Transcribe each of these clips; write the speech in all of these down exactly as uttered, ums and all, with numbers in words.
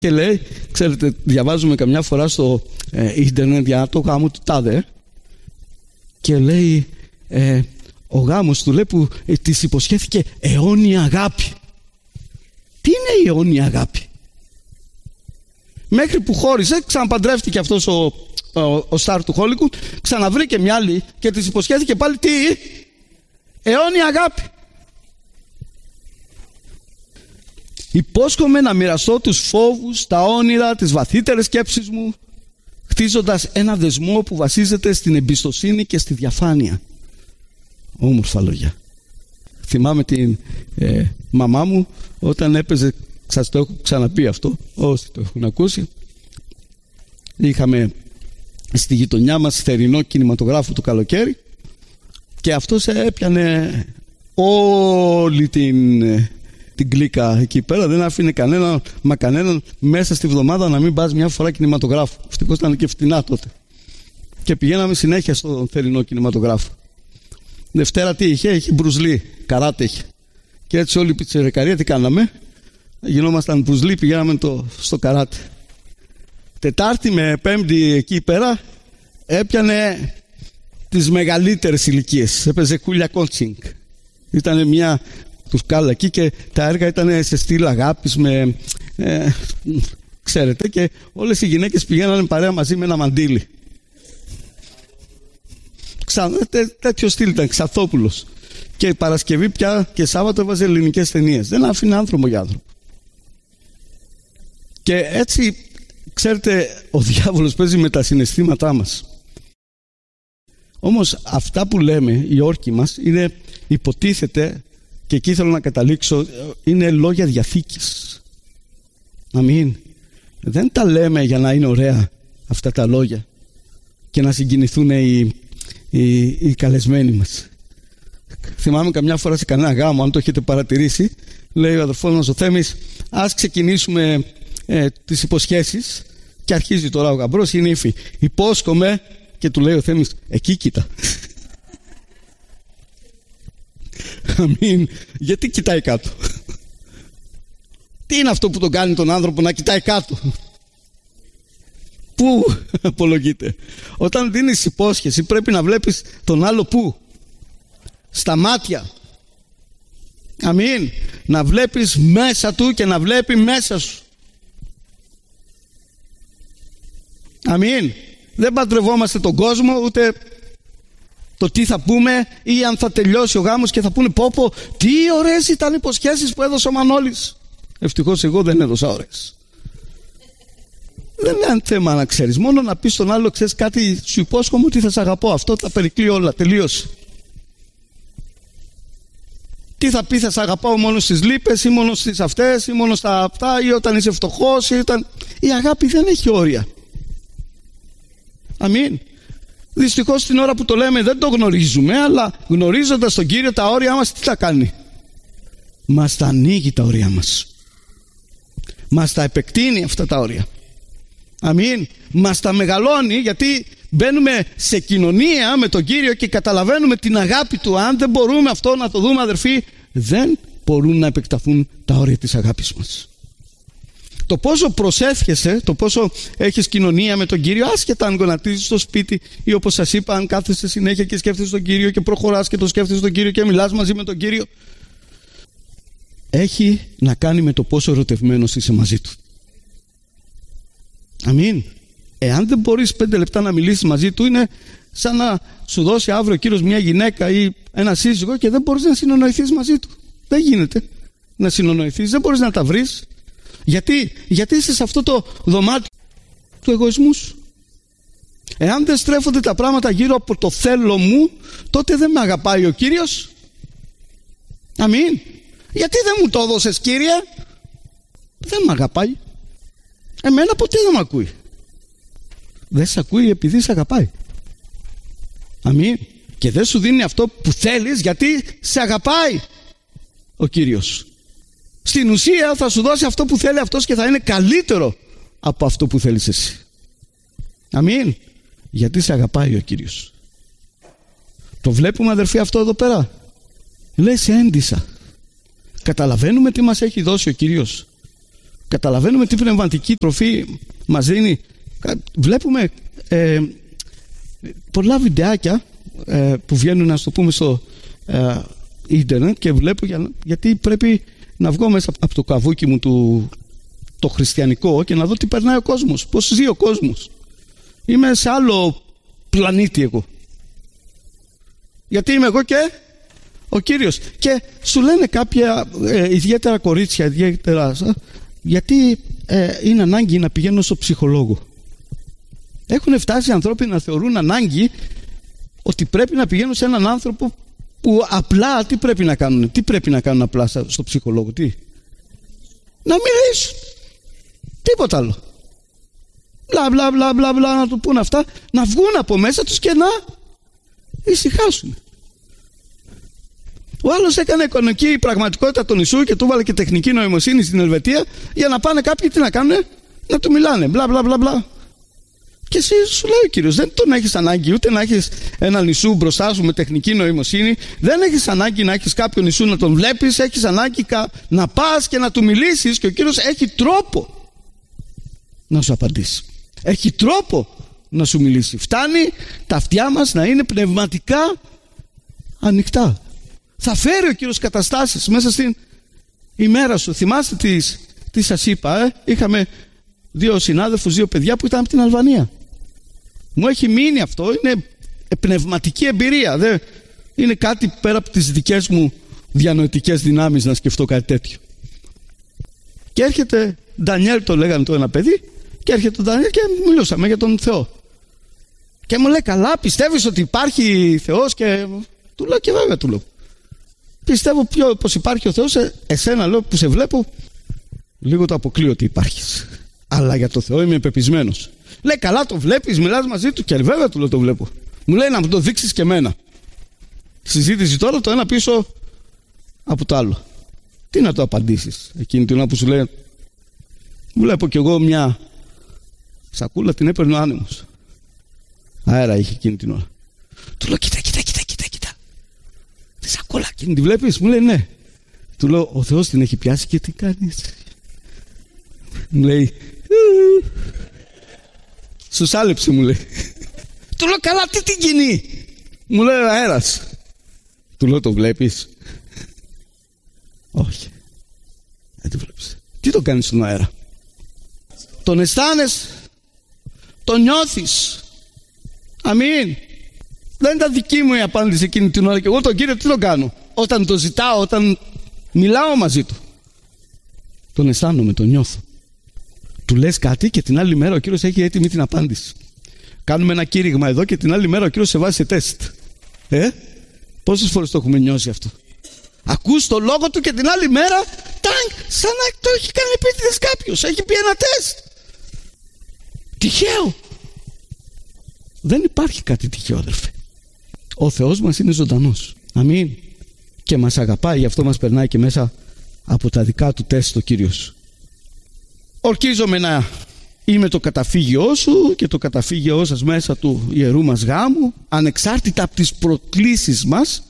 Και λέει, ξέρετε, διαβάζουμε καμιά φορά στο ε, ίντερνετ για το γάμο του τάδε. Και λέει, ε, ο γάμος του λέει που ε, της υποσχέθηκε αιώνια αγάπη. Τι είναι η αιώνια αγάπη? Μέχρι που χώρισε, ξαναπαντρεύτηκε αυτός ο, ο, ο στάρ του Hollywood, ξαναβρήκε μια άλλη και της υποσχέθηκε πάλι τι? Αιώνια αγάπη. Υπόσχομαι να μοιραστώ τους φόβους, τα όνειρα, τις βαθύτερες σκέψεις μου, χτίζοντας ένα δεσμό που βασίζεται στην εμπιστοσύνη και στη διαφάνεια. Όμορφα λόγια. Θυμάμαι την ε, μαμά μου όταν έπαιζε, σας το έχω ξαναπεί αυτό, όσοι το έχουν ακούσει, είχαμε στη γειτονιά μας θερινό κινηματογράφο το καλοκαίρι και αυτός έπιανε όλη την... την κλίκα εκεί πέρα, δεν άφηνε κανέναν, μα κανέναν μέσα στη βδομάδα να μην πας μια φορά κινηματογράφο. Ευτυχώς ήταν και φτηνά τότε. Και πηγαίναμε συνέχεια στο θερινό κινηματογράφο. Δευτέρα τι είχε? Είχε μπρουζλί, καράτε είχε. Και έτσι όλη η πιτσιρικαρία τι κάναμε? Γινόμασταν μπρουζλί, πηγαίναμε το, στο καράτε. Τετάρτη με Πέμπτη εκεί πέρα έπιανε τις μεγαλύτερες ηλικίες. Έπαιζε κούλια κόντσινγκ. Ήταν μια του σκάλα εκεί και τα έργα ήταν σε στυλ αγάπης με, ε, ξέρετε, και όλες οι γυναίκες πηγαίνανε παρέα μαζί με ένα μαντίλι. Ξα, τέ, τέτοιο στυλ ήταν, Ξαθόπουλος. Και Παρασκευή πια και Σάββατο έβαζε ελληνικές ταινίες. Δεν άφηνε άνθρωπο για άνθρωπο. Και έτσι, ξέρετε, ο διάβολος παίζει με τα συναισθήματά μας. Όμως αυτά που λέμε, οι όρκοι μας, είναι, υποτίθεται, και εκεί θέλω να καταλήξω, είναι λόγια διαθήκης. Αμήν. Δεν τα λέμε για να είναι ωραία αυτά τα λόγια και να συγκινηθούν οι, οι, οι καλεσμένοι μας. Θυμάμαι καμιά φορά σε κανένα γάμο, αν το έχετε παρατηρήσει, λέει ο αδερφός μας ο Θέμης, ας ξεκινήσουμε ε, τις υποσχέσεις, και αρχίζει τώρα ο γαμπρός, η νύφη. Υπόσχομαι, και του λέει ο Θέμης, εκεί κοίτα. Αμήν. Γιατί κοιτάει κάτω? Τι είναι αυτό που τον κάνει τον άνθρωπο να κοιτάει κάτω? Πού απολογείται? Όταν δίνεις υπόσχεση πρέπει να βλέπεις τον άλλο πού? Στα μάτια. Αμήν. Να βλέπεις μέσα του και να βλέπει μέσα σου. Αμήν. Δεν παντρευόμαστε τον κόσμο, ούτε το τι θα πούμε, ή αν θα τελειώσει ο γάμος και θα πούνε πω πω τι ωραίες ήταν οι υποσχέσεις που έδωσε ο Μανώλης. Ευτυχώς εγώ δεν έδωσα ωραίες. Δεν είναι θέμα να ξέρεις, μόνο να πεις στον άλλο, ξέρεις κάτι, σου υπόσχομαι ότι θα σε αγαπώ, αυτό τα περικλεί όλα, τελείωσε. Τι θα πει, θα σε αγαπάω μόνο στις λύπες ή μόνο στις αυτές ή μόνο στα αυτά, ή όταν είσαι φτωχός ή όταν... Η αγάπη δεν έχει όρια. Αμήν. Δυστυχώς την ώρα που το λέμε δεν το γνωρίζουμε, αλλά γνωρίζοντας τον Κύριο τα όρια μας τι θα κάνει? Μας τα ανοίγει τα όρια μας. Μας τα επεκτείνει αυτά τα όρια. Αμήν. Μας τα μεγαλώνει, γιατί μπαίνουμε σε κοινωνία με τον Κύριο και καταλαβαίνουμε την αγάπη Του. Αν δεν μπορούμε αυτό να το δούμε, αδερφοί, δεν μπορούν να επεκταθούν τα όρια της αγάπης μας. Το πόσο προσεύχεσαι, το πόσο έχεις κοινωνία με τον Κύριο, άσχετα αν γονατίζεις στο σπίτι ή όπως σας είπα, αν κάθεσαι συνέχεια και σκέφτεσαι τον Κύριο και προχωράς και το σκέφτεσαι τον Κύριο και μιλάς μαζί με τον Κύριο, έχει να κάνει με το πόσο ερωτευμένος είσαι μαζί Του. Αμήν. Εάν δεν μπορείς πέντε λεπτά να μιλήσεις μαζί Του, είναι σαν να σου δώσει αύριο ο Κύριος μια γυναίκα ή ένα σύζυγο και δεν μπορείς να συνονοηθείς μαζί Του. Δεν γίνεται να συνονοηθείς, δεν μπορείς να τα βρεις. Γιατί, γιατί είσαι σε αυτό το δωμάτιο του εγωισμού σου. Εάν δεν στρέφονται τα πράγματα γύρω από το θέλω μου, τότε δεν με αγαπάει ο Κύριος. Αμήν. Γιατί δεν μου το έδωσες, Κύριε? Δεν με αγαπάει. Εμένα ποτέ δεν με ακούει. Δεν σε ακούει επειδή σε αγαπάει. Αμήν. Και δεν σου δίνει αυτό που θέλεις γιατί σε αγαπάει ο Κύριος. Στην ουσία θα σου δώσει αυτό που θέλει αυτός και θα είναι καλύτερο από αυτό που θέλεις εσύ. Αμήν. Γιατί σε αγαπάει ο Κύριος. Το βλέπουμε, αδερφοί, αυτό εδώ πέρα? Λέει σε έντυσα. Καταλαβαίνουμε τι μας έχει δώσει ο Κύριος. Καταλαβαίνουμε τι πνευματική τροφή μας δίνει. Βλέπουμε ε, πολλά βιντεάκια ε, που βγαίνουν, ας το πούμε, στο ε, ίντερνετ, και βλέπω για, γιατί πρέπει να βγω μέσα από το καβούκι μου του, το χριστιανικό, και να δω τι περνάει ο κόσμος, πώς ζει ο κόσμος. Είμαι σε άλλο πλανήτη εγώ. Γιατί είμαι εγώ και ο Κύριος. Και σου λένε κάποια ε, ιδιαίτερα κορίτσια, ιδιαίτερα, γιατί ε, είναι ανάγκη να πηγαίνουν στο ψυχολόγο. Έχουν φτάσει οι άνθρωποι να θεωρούν ανάγκη ότι πρέπει να πηγαίνουν σε έναν άνθρωπο που απλά τι πρέπει να κάνουν. Τι πρέπει να κάνουν απλά στο ψυχολόγο, τι? Να μιλήσουν. Τίποτα άλλο. Μπλα μπλα μπλα μπλα μπλα, να του πούν αυτά, να βγουν από μέσα τους και να ησυχάσουν. Ο άλλος έκανε εικονική πραγματικότητα τον Ιησού και του βάλε και τεχνική νοημοσύνη στην Ελβετία, για να πάνε κάποιοι τι να κάνουν, να του μιλάνε. Μπλα μπλα μπλα μπλα. Και εσύ, σου λέει ο Κύριος, δεν τον έχεις ανάγκη ούτε να έχεις έναν Ιησού μπροστά σου με τεχνική νοημοσύνη, δεν έχεις ανάγκη να έχεις κάποιον Ιησού να τον βλέπεις, έχεις ανάγκη να πας και να του μιλήσεις, και ο Κύριος έχει τρόπο να σου απαντήσει. Έχει τρόπο να σου μιλήσει. Φτάνει τα αυτιά μας να είναι πνευματικά ανοιχτά. Θα φέρει ο Κύριος καταστάσεις μέσα στην ημέρα σου. Θυμάστε τι, τι σας είπα, ε? Είχαμε δύο συνάδελφους, δύο παιδιά που ήταν από την Αλβανία. Μου έχει μείνει αυτό, είναι πνευματική εμπειρία. Δεν είναι κάτι πέρα από τις δικές μου διανοητικές δυνάμεις να σκεφτώ κάτι τέτοιο. Και έρχεται Ντανιέλ, το λέγανε το ένα παιδί, και έρχεται ο Ντανιέλ και μιλούσαμε για τον Θεό. Και μου λέει, καλά, πιστεύεις ότι υπάρχει Θεός? Και του λέω, και βέβαια του λέω. Πιστεύω πιο, πως υπάρχει ο Θεός. Ε, εσένα λέω που σε βλέπω, λίγο το αποκλείω ότι υπάρχεις. Αλλά για το Θεό είμαι πεπισμένος. Λέει, καλά, το βλέπεις, μιλάς μαζί του? Και βέβαια του λέω, το βλέπω. Μου λέει, να μου το δείξεις και εμένα. Συζήτηση τώρα, το ένα πίσω από το άλλο. Τι να το απαντήσεις εκείνη την ώρα που σου λέει, βλέπω κι εγώ μια σακούλα, την έπαιρνε ο άνεμος. Αέρα είχε εκείνη την ώρα. Του λέω, κοίτα, κοίτα, κοίτα, κοίτα, κοίτα. Τη σακούλα εκείνη τη βλέπεις? Μου λέει, ναι. Του λέω, ο Θεός την έχει πιάσει και τι κάνεις? Μου λέει, σου σάλεψε, μου λέει. Του λέω, καλά, τι την κινεί? Μου λέει, αέρας. Του λέω, το βλέπεις? Όχι, δεν το βλέπεις. Τι το κάνεις στον αέρα? Τον αισθάνεσαι, τον νιώθεις. Αμήν. Δεν ήταν δική μου η απάντηση εκείνη την ώρα, και εγώ τον Κύριο τι τον κάνω? Όταν το ζητάω, όταν μιλάω μαζί του, τον αισθάνομαι, τον νιώθω. Του λες κάτι και την άλλη μέρα ο Κύριος έχει έτοιμη την απάντηση. Κάνουμε ένα κήρυγμα εδώ και την άλλη μέρα ο Κύριος σε βάζει σε τεστ. Ε, πόσες φορές το έχουμε νιώσει αυτό? Ακούς το λόγο του και την άλλη μέρα, τάγκ, σαν να το έχει κάνει επίτηδες κάποιος. Έχει πει ένα τεστ. Τυχαίο. Δεν υπάρχει κάτι τυχαίο, αδερφέ. Ο Θεός μας είναι ζωντανός. Αμήν. Και μας αγαπάει, γι' αυτό μας περνάει και μέσα από τα δικά του τεστ ο Κύριος. Ορκίζομαι να είμαι το καταφύγιό σου και το καταφύγιό σας μέσα του ιερού μας γάμου, ανεξάρτητα από τις προκλήσεις μας.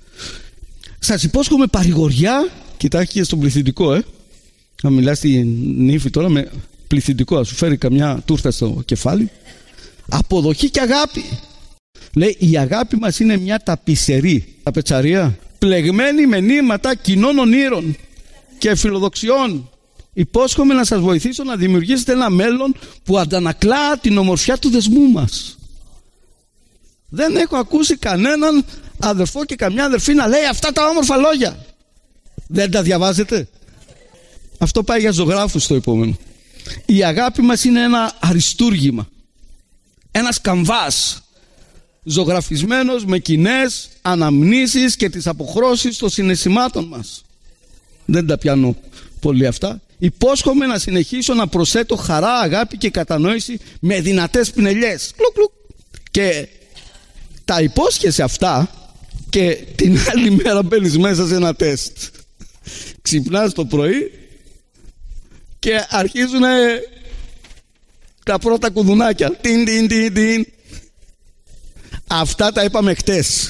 Σας υπόσχομαι παρηγοριά. Κοιτάξτε στον πληθυντικό, ε. Να μιλάς στην νύφη τώρα με πληθυντικό, να σου φέρει καμιά τούρτα στο κεφάλι. Αποδοχή και αγάπη. Λέει, η αγάπη μας είναι μια ταπεισερή ταπετσαρία, πλεγμένη με νήματα κοινών ονείρων και φιλοδοξιών. Υπόσχομαι να σας βοηθήσω να δημιουργήσετε ένα μέλλον που αντανακλά την ομορφιά του δεσμού μας. Δεν έχω ακούσει κανέναν αδερφό και καμιά αδερφή να λέει αυτά τα όμορφα λόγια. Δεν τα διαβάζετε? Αυτό πάει για ζωγράφους στο επόμενο. Η αγάπη μας είναι ένα αριστούργημα, ένας καμβάς ζωγραφισμένος με κοινές αναμνήσεις και τις αποχρώσεις των συναισθημάτων μας. Δεν τα πιάνω πολύ αυτά. Υπόσχομαι να συνεχίσω να προσθέτω χαρά, αγάπη και κατανόηση με δυνατές πινελιές. Κλουκ, κλουκ. Και τα υπόσχεσαι αυτά και την άλλη μέρα μπαίνεις μέσα σε ένα τεστ. Ξυπνάς το πρωί και αρχίζουν τα πρώτα κουδουνάκια. Τιν, τιν, τιν, τιν. Αυτά τα είπαμε χτες.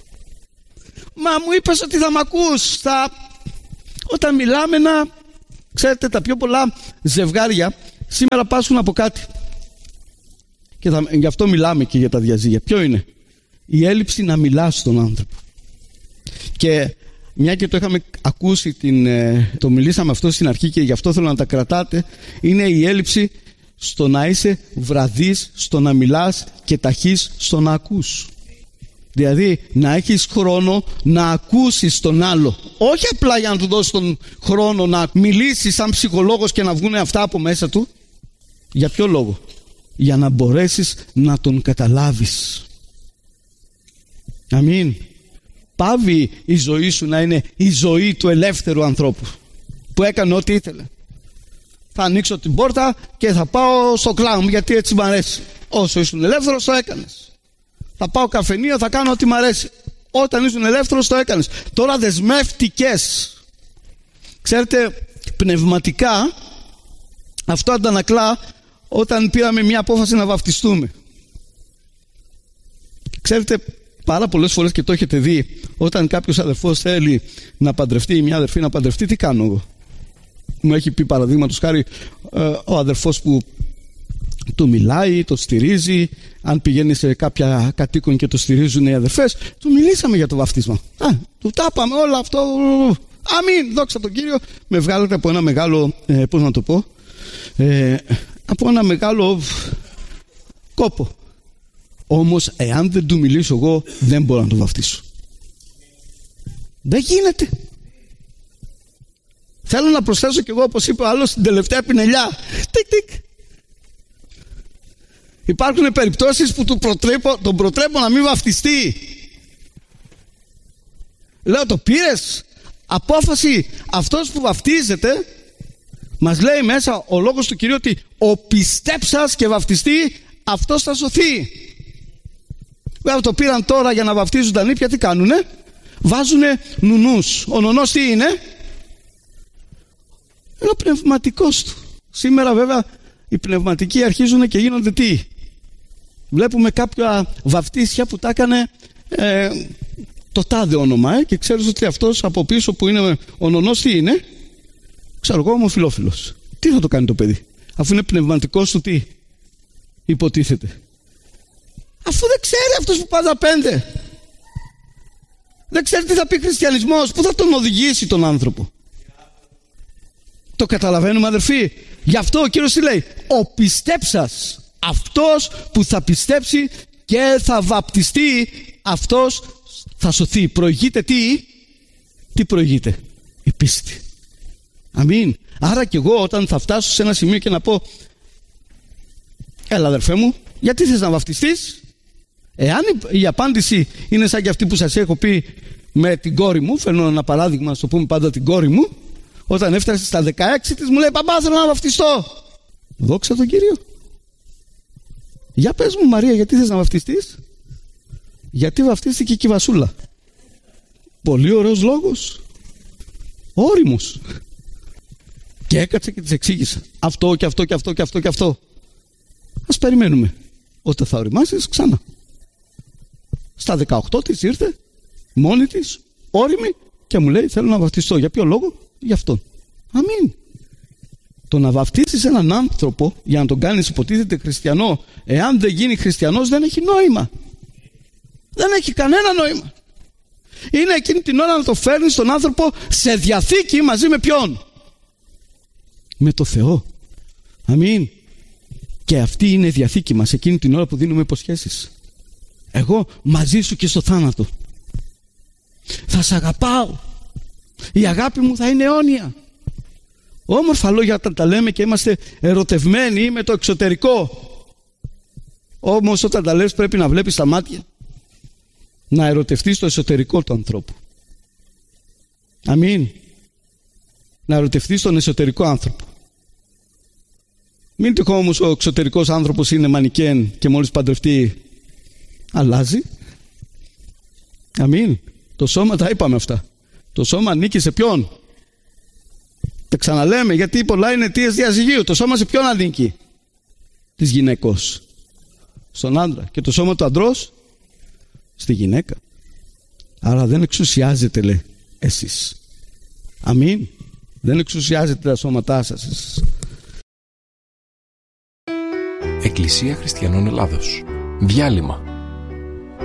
Μα μου είπες ότι θα μ' ακούς. Θα... Όταν μιλάμε να Ξέρετε, τα πιο πολλά ζευγάρια σήμερα πάσχουν από κάτι. Και θα, γι' αυτό μιλάμε και για τα διαζύγια. Ποιο είναι? Η έλλειψη να μιλάς στον άνθρωπο. Και μια και το είχαμε ακούσει, την, το μιλήσαμε αυτό στην αρχή και γι' αυτό θέλω να τα κρατάτε, είναι η έλλειψη στο να είσαι βραδύς, στο να μιλάς και ταχύς στο να ακούς. Δηλαδή να έχεις χρόνο να ακούσεις τον άλλο, όχι απλά για να του δώσεις τον χρόνο να μιλήσεις σαν ψυχολόγος και να βγουν αυτά από μέσα του. Για ποιο λόγο? Για να μπορέσεις να τον καταλάβεις. Αμήν. Πάβει η ζωή σου να είναι η ζωή του ελεύθερου ανθρώπου που έκανε ό,τι ήθελε. Θα ανοίξω την πόρτα και θα πάω στο κλαμπ γιατί έτσι μ' αρέσει. Όσο ήσουν ελεύθερος το έκανες. Θα πάω καφενείο, θα κάνω ό,τι μ' αρέσει. Όταν ήσουν ελεύθερος το έκανες. Τώρα δεσμεύτηκες. Ξέρετε, πνευματικά αυτό αντανακλά όταν πήραμε μια απόφαση να βαφτιστούμε. Ξέρετε, πάρα πολλές φορές, και το έχετε δει, όταν κάποιος αδερφός θέλει να παντρευτεί ή μια αδερφή να παντρευτεί, τι κάνω εγώ? Μου έχει πει παραδείγματος χάρη ο αδερφός που του μιλάει, το στηρίζει. Αν πηγαίνει σε κάποια κατοίκον και το στηρίζουν οι αδερφές, του μιλήσαμε για το βαφτίσμα. Α, του τάπαμε όλα αυτό. Αμήν, δόξα τον Κύριο. Με βγάλετε από ένα μεγάλο, ε, πώς να το πω, ε, από ένα μεγάλο κόπο. Όμως εάν δεν του μιλήσω εγώ, δεν μπορώ να το βαφτίσω. Δεν γίνεται. Θέλω να προσθέσω κι εγώ, όπως είπε ο άλλος, την τελευταία πινελιά. Τικ τικ. Υπάρχουν περιπτώσεις που του προτρέπω, τον προτρέπω να μην βαφτιστεί. Λέω, το πήρες απόφαση? Αυτός που βαφτίζεται, μας λέει μέσα ο λόγος του Κυρίου ότι ο πιστέψας και βαφτιστεί, αυτός θα σωθεί. Βέβαια το πήραν τώρα για να βαφτίζουν τα νήπια, τι κάνουνε? Βάζουνε νουνούς. Ο νονός τι είναι? Είναι ο πνευματικός του. Σήμερα βέβαια οι πνευματικοί αρχίζουν και γίνονται τι? Βλέπουμε κάποια βαφτίσια που τα έκανε ε, το τάδε όνομα ε, και ξέρεις ότι αυτός από πίσω που είναι ο νονός τι είναι? Ξέρω εγώ, ομοφυλόφιλος. Τι θα το κάνει το παιδί? Αφού είναι πνευματικός του, τι υποτίθεται? Αφού δεν ξέρει αυτός που πάντα πέντε. Δεν ξέρει τι θα πει χριστιανισμός. Πού θα τον οδηγήσει τον άνθρωπο? Το καταλαβαίνουμε, αδερφοί? Γι' αυτό ο Κύριος τι λέει? Ο πιστέψας, αυτός που θα πιστέψει και θα βαπτιστεί, αυτός θα σωθεί. Προηγείται τι? Τι προηγείται? Η πίστη. Αμήν. Άρα και εγώ όταν θα φτάσω σε ένα σημείο και να πω, έλα αδερφέ μου, γιατί θες να βαπτιστείς? Εάν η απάντηση είναι σαν και αυτή που σας έχω πει με την κόρη μου, φέρνω ένα παράδειγμα, στο πούμε πάντα την κόρη μου, όταν έφτασε στα δεκαέξι της μου λέει, παπά θέλω να βαφτιστώ. Δόξα τον Κύριο. Για πες μου Μαρία, γιατί θες να βαφτιστείς? Γιατί βαφτίστηκε και η Βασούλα. Πολύ ωραίος λόγος. Όριμος. Και έκατσε και της εξήγησα αυτό και αυτό και αυτό και αυτό και αυτό. Ας περιμένουμε. Όταν θα οριμάσεις ξανά. Στα δεκαοκτώ της ήρθε μόνη της, όριμη, και μου λέει θέλω να βαφτιστώ. Για ποιο λόγο? Γι' αυτόν. Αμήν. Το να βαφτίσεις έναν άνθρωπο για να τον κάνεις υποτίθεται χριστιανό, εάν δεν γίνει χριστιανός, δεν έχει νόημα. Δεν έχει κανένα νόημα. Είναι εκείνη την ώρα να το φέρνεις τον άνθρωπο σε διαθήκη μαζί με ποιον? Με το Θεό. Αμήν. Και αυτή είναι η διαθήκη μας εκείνη την ώρα που δίνουμε υποσχέσεις. Εγώ μαζί σου και στο θάνατο. Θα σ' αγαπάω. Η αγάπη μου θα είναι αιώνια. Όμορφα λόγια όταν τα λέμε και είμαστε ερωτευμένοι με το εξωτερικό. Όμως όταν τα λες πρέπει να βλέπεις τα μάτια. Να ερωτευτείς το εσωτερικό του ανθρώπου. Αμήν. Να ερωτευτείς τον εσωτερικό άνθρωπο. Μην τυχόν όμως ο εξωτερικός άνθρωπος είναι μανικέν και μόλις παντρευτεί αλλάζει. Αμήν. Το σώμα, τα είπαμε αυτά. Το σώμα ανήκει σε ποιον? Τα ξαναλέμε γιατί πολλά είναι αιτίες διαζυγίου. Το σώμα σε ποιον ανήκει? Της γυναικός. Στον άντρα. Και το σώμα του αντρός στη γυναίκα. Άρα δεν εξουσιάζεται, λέει, εσείς. Αμήν. Δεν εξουσιάζετε τα σώματά σας. Εκκλησία Χριστιανών Ελλάδος. Διάλειμμα.